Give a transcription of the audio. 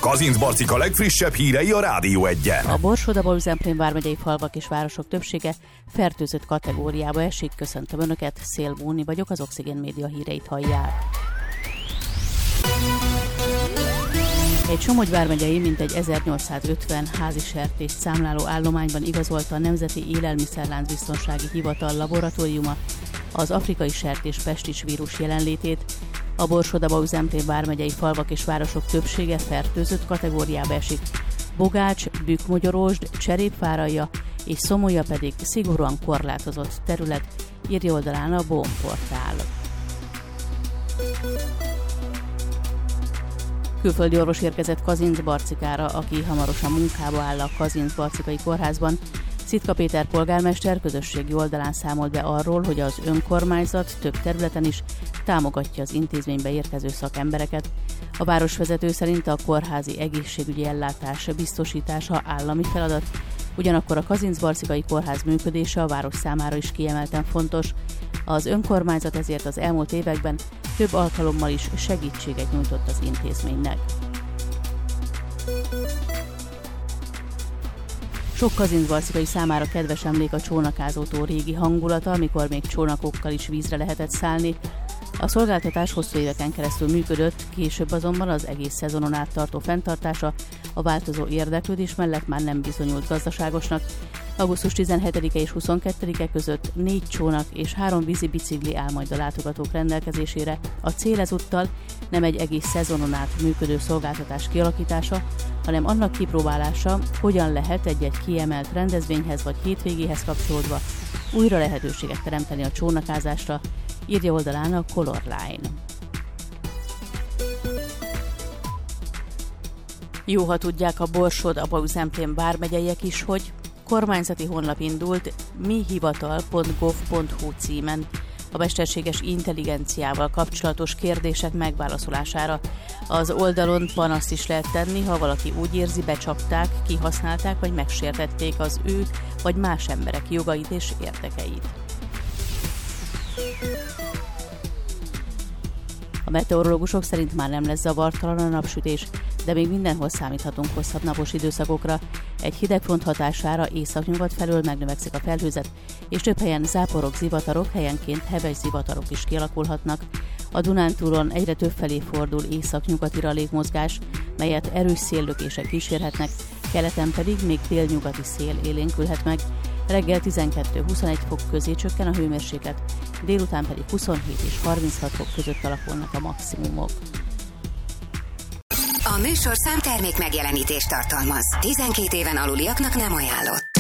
Kazincbarcika legfrissebb hírei a Rádió Egyen. A Borsod-Abaúj-Zemplén vármegyei falvak és városok többsége fertőzött kategóriába esik. Köszöntöm Önöket, Szél Móni vagyok, az Oxigén Média híreit hallják. Egy Somogy vármegyei mintegy 1850 házi sertést számláló állományban igazolta a Nemzeti Élelmiszerláncbiztonsági Hivatal laboratóriuma az afrikai sertés pestis vírus jelenlétét. A Borsod-Abaúj-Zemplén vármegyei falvak és városok többsége fertőzött kategóriába esik. Bogács, Bükkmogyorosd, Cserépváralja és Szomolya pedig szigorúan korlátozott terület, írja oldalán a BOM portál. Külföldi orvos érkezett Kazincbarcikára, aki hamarosan munkába áll a Kazincbarcikai kórházban. Szitka Péter polgármester közösségi oldalán számolt be arról, hogy az önkormányzat több területen is támogatja az intézménybe érkező szakembereket. A városvezető szerint a kórházi egészségügyi ellátás biztosítása állami feladat, ugyanakkor a Kazincbarcikai kórház működése a város számára is kiemelten fontos. Az önkormányzat ezért az elmúlt években több alkalommal is segítséget nyújtott az intézménynek. Sok kazincbarcikai számára kedves emlék a csónakázótó régi hangulata, amikor még csónakokkal is vízre lehetett szállni. A szolgáltatás hosszú éveken keresztül működött, később azonban az egész szezonon át tartó fenntartása a változó érdeklődés mellett már nem bizonyult gazdaságosnak. Augusztus 17-e és 22-e között 4 csónak és 3 vízi bicikli áll majd a látogatók rendelkezésére. A cél ezúttal nem egy egész szezonon át működő szolgáltatás kialakítása, hanem annak kipróbálása, hogyan lehet egy-egy kiemelt rendezvényhez vagy hétvégéhez kapcsolódva újra lehetőséget teremteni a csónakázásra, írja oldalán a Color Line. Jó, ha tudják a Borsod-Abaúj-Zemplén vármegyeiek is, hogy kormányzati honlap indult mihivatal.gov.hu címen a mesterséges intelligenciával kapcsolatos kérdések megválaszolására. Az oldalon panaszt is lehet tenni, ha valaki úgy érzi, becsapták, kihasználták vagy megsértették az ő vagy más emberek jogait és érdekeit. A meteorológusok szerint már nem lesz zavartalan a napsütés, de még mindenhol számíthatunk hosszabb napos időszakokra. Egy hidegfront hatására északnyugat felől megnövekszik a felhőzet, és több helyen záporok, zivatarok, helyenként heves zivatarok is kialakulhatnak. A Dunántúlon egyre több felé fordul északnyugatira a légmozgás, melyet erős széllökések kísérhetnek, keleten pedig még délnyugati szél élénkülhet meg. Reggel 12-21 fok közé csökken a hőmérséklet, délután pedig 27 és 36 fok között alakulnak a maximumok. A műsorszám termék megjelenítést tartalmaz. 12 éven aluliaknak nem ajánlott.